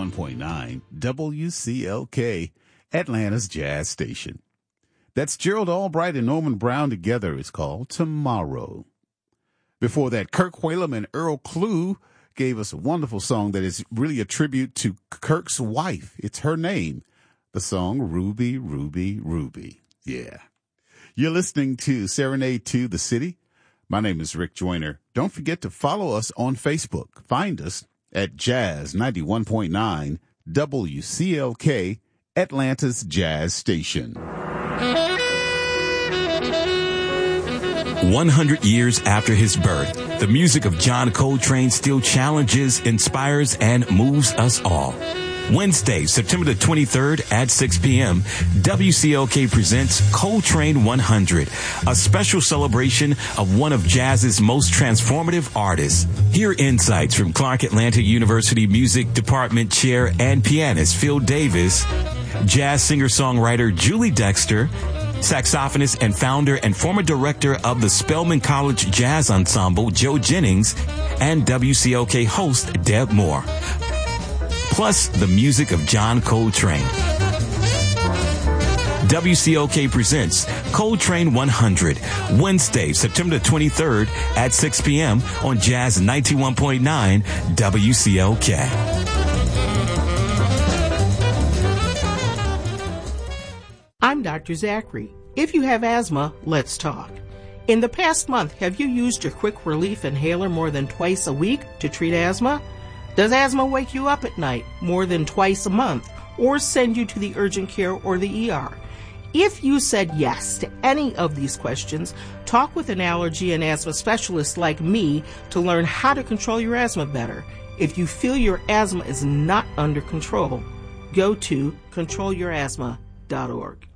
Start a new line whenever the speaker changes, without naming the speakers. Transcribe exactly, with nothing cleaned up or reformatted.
ninety-one point nine W C L K, Atlanta's Jazz Station. That's Gerald Albright and Norman Brown together. It's called Tomorrow. Before that, Kirk Whalum and Earl Klugh gave us a wonderful song that is really a tribute to Kirk's wife. It's her name. The song Ruby, Ruby, Ruby. Yeah. You're listening to Serenade to the City. My name is Rick Joyner. Don't forget to follow us on Facebook. Find us at Jazz ninety-one point nine W C L K, Atlanta's Jazz Station.
one hundred years after his birth, the music of John Coltrane still challenges, inspires, and moves us all. Wednesday, September the twenty-third at six p.m., W C L K presents Coltrane one hundred, a special celebration of one of jazz's most transformative artists. Hear insights from Clark Atlanta University Music Department Chair and pianist Phil Davis, jazz singer-songwriter Julie Dexter, saxophonist and founder and former director of the Spelman College Jazz Ensemble Joe Jennings, and W C L K host Deb Moore. Plus the music of John Coltrane. W C L K presents Coltrane one hundred, Wednesday, September the twenty-third at six p.m. on Jazz ninety-one point nine W C L K.
I'm Doctor Zachary. If you have asthma, let's talk. In the past month, have you used your quick relief inhaler more than twice a week to treat asthma? Does asthma wake you up at night more than twice a month or send you to the urgent care or the E R? If you said yes to any of these questions, talk with an allergy and asthma specialist like me to learn how to control your asthma better. If you feel your asthma is not under control, go to control your asthma dot org.